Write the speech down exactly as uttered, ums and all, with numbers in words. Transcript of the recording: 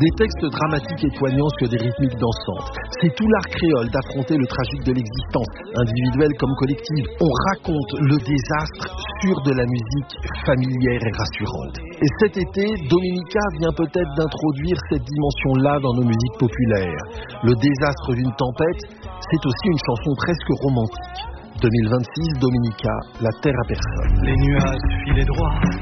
Des textes dramatiques et poignants sur des rythmiques dansantes. C'est tout l'art créole d'affronter le tragique de l'existence, individuelle comme collective. On raconte le désastre sur de la musique familière et rassurante. Et cet été, Dominica vient peut-être d'introduire cette dimension-là dans nos musiques populaires. Le désastre d'une tempête, c'est aussi une chanson presque romantique. deux mille vingt-six, Dominica, la terre à personne. Les nuages filaient droit